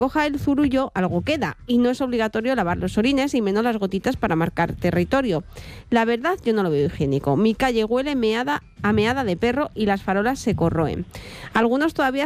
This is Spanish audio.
coja el zurullo, algo queda, y no es obligatorio lavar los orines y menos las gotitas para marcar territorio. La verdad, yo no lo veo higiénico. Mi calle huele a meada de perro y las farolas se corroen. Algunos todavía